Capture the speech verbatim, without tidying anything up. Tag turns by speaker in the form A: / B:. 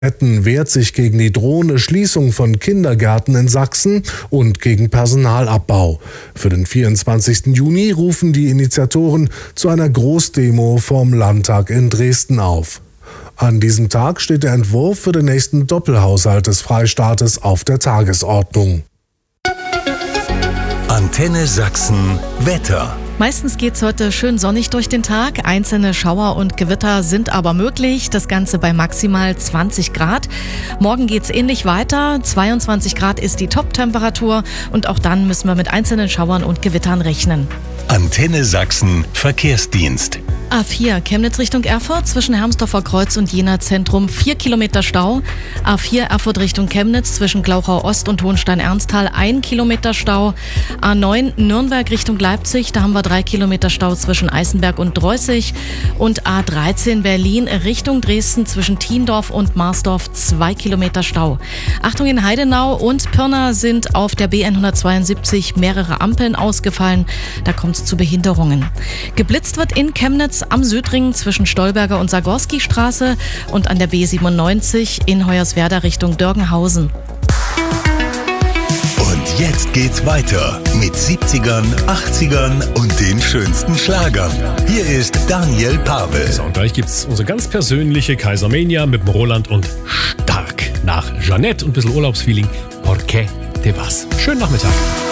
A: Hessen wehrt sich gegen die drohende Schließung von Kindergärten in Sachsen und gegen Personalabbau. Für den vierundzwanzigsten Juni rufen die Initiatoren zu einer Großdemo vorm Landtag in Dresden auf. An diesem Tag steht der Entwurf für den nächsten Doppelhaushalt des Freistaates auf der Tagesordnung.
B: Antenne Sachsen Wetter.
C: Meistens geht's heute schön sonnig durch den Tag. Einzelne Schauer und Gewitter sind aber möglich. Das Ganze bei maximal zwanzig Grad. Morgen geht's ähnlich weiter. zweiundzwanzig Grad ist die Top-Temperatur. Und auch dann müssen wir mit einzelnen Schauern und Gewittern rechnen.
B: Antenne Sachsen Verkehrsdienst.
C: A vier Chemnitz Richtung Erfurt zwischen Hermsdorfer Kreuz und Jena Zentrum vier Kilometer Stau. A vier Erfurt Richtung Chemnitz zwischen Glauchau Ost und Hohenstein-Ernsthal ein Kilometer Stau. A neun Nürnberg Richtung Leipzig, da haben wir drei Kilometer Stau zwischen Eisenberg und Dreußig. Und A dreizehn Berlin Richtung Dresden zwischen Thiendorf und Marsdorf zwei Kilometer Stau. Achtung, in Heidenau und Pirna sind auf der B N hundertzweiundsiebzig mehrere Ampeln ausgefallen. Da kommt es zu Behinderungen. Geblitzt wird in Chemnitz am Südring zwischen Stolberger und Sagorski-Straße und an der B siebenundneunzig in Hoyerswerda Richtung Dörgenhausen.
B: Und jetzt geht's weiter mit siebzigern, achtzigern und den schönsten Schlagern. Hier ist Daniel Pavel.
D: So, und gleich gibt's unsere ganz persönliche Kaisermania mit dem Roland und Stark. Nach Jeanette und ein bisschen Urlaubsfeeling. Porque te vas. Schönen Nachmittag.